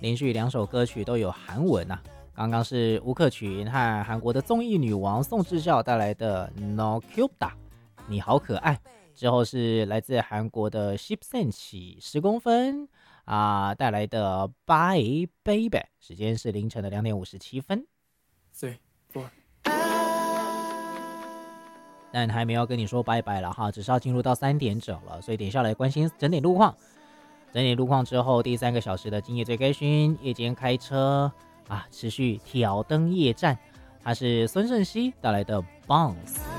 连续2首歌曲都有韩文啊。刚刚是吴克群和韩国的综艺女王宋智孝带来的 No Cuda， 你好可爱。之后是来自韩国的 10cm 10公分带来的 Bye Baby， 时间是凌晨的2点57分。 3、4。 但还没有跟你说拜拜了哈，只是要进入到3点整了，所以等一下来关心整点路况。整点路况之后，第3个小时的今夜最该讯夜间开车持续挑灯夜战，它是孙盛熙带来的 Bounce。